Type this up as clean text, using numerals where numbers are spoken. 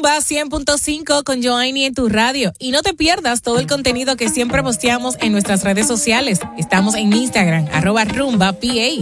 Rumba 100.5 con Joanny en tu radio. Y no te pierdas todo el contenido que siempre posteamos en nuestras redes sociales. Estamos en Instagram, @RumbaPA.